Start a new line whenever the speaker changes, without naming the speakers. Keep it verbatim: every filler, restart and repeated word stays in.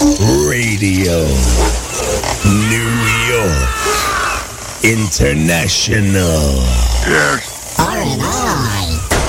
Radio. New York International.
Yes.
R and R.